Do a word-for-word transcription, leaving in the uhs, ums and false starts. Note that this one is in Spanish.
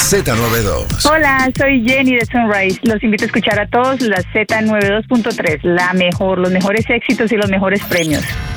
Z noventa y dos. Hola, soy Jenny de Sunrise. Los invito a escuchar a todos la Z noventa y dos punto tres, la mejor, los mejores éxitos y los mejores premios.